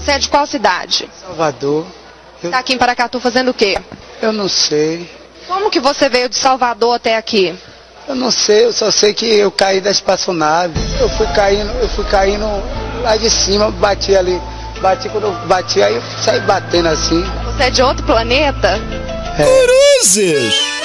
Você é de qual cidade? Salvador. Está aqui em Paracatu fazendo o quê? Eu não sei. Como que você veio de Salvador até aqui? Eu não sei, eu só sei que eu caí da espaçonave. Eu fui caindo lá de cima, bati ali. Quando eu bati, aí eu saí batendo assim. Você é de outro planeta? Cruzes!